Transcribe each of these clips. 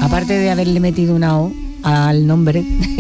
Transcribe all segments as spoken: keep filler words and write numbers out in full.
aparte de haberle metido una O al nombre,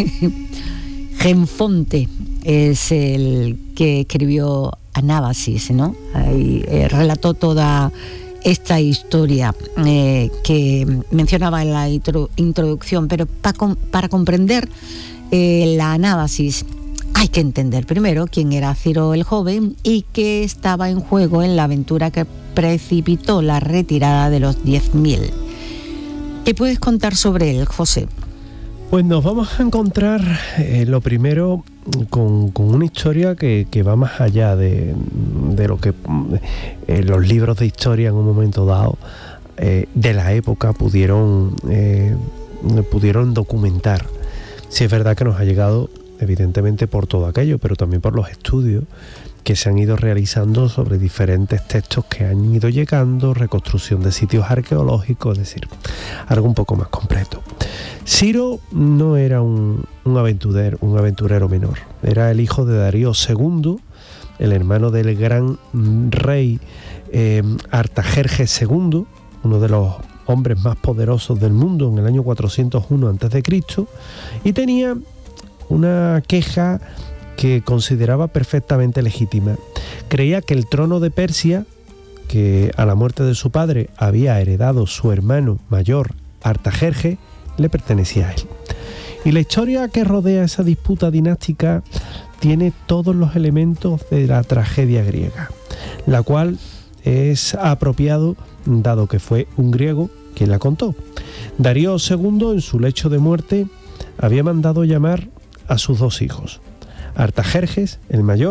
Genfonte es el que escribió Anábasis, ¿no? Ahí, eh, relató toda esta historia eh, que mencionaba en la intro, introducción, pero pa com, para comprender eh, la Anábasis hay que entender primero quién era Ciro el Joven y qué estaba en juego en la aventura que precipitó la retirada de los diez mil. ¿Qué puedes contar sobre él, José? Pues nos vamos a encontrar eh, lo primero con, con una historia que, que va más allá de, de lo que eh, los libros de historia en un momento dado eh, de la época pudieron, eh, pudieron documentar. Sí, es verdad que nos ha llegado evidentemente por todo aquello, pero también por los estudios que se han ido realizando sobre diferentes textos que han ido llegando, reconstrucción de sitios arqueológicos, es decir, algo un poco más completo. Ciro no era un, un aventurero, un aventurero menor, era el hijo de Darío segundo, el hermano del gran rey eh, Artajerjes segundo, uno de los hombres más poderosos del mundo en el año cuatrocientos uno antes de Cristo, y tenía una queja que consideraba perfectamente legítima. Creía que el trono de Persia, que a la muerte de su padre había heredado su hermano mayor Artajerjes, le pertenecía a él. Y la historia que rodea esa disputa dinástica tiene todos los elementos de la tragedia griega, la cual es apropiado dado que fue un griego quien la contó. Darío segundo, en su lecho de muerte, había mandado llamar a sus dos hijos, Artajerjes, el mayor,